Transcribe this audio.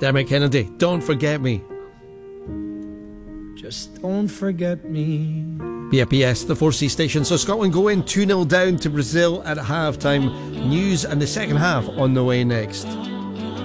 Dermot Kennedy, Don't Forget Me. Just don't forget me. BFBS, the 4C station. So Scotland go in 2-0 down to Brazil at half time. News and the second half on the way next.